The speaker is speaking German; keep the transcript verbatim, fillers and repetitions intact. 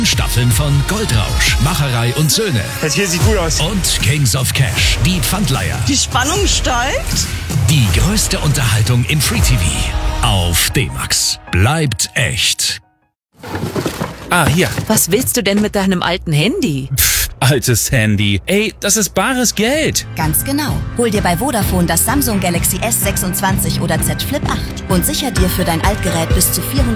Staffeln von Goldrausch, Macherei und Söhne. Das hier sieht gut aus. Und Kings of Cash, die Pfandleiher. Die Spannung steigt. Die größte Unterhaltung im Free-T V. Auf D-Max. Bleibt echt. Ah, hier. Was willst du denn mit deinem alten Handy? Pff, altes Handy. Ey, das ist bares Geld. Ganz genau. Hol dir bei Vodafone das Samsung Galaxy S sechsundzwanzig oder Z Flip acht und sicher dir für dein Altgerät bis zu vierhundert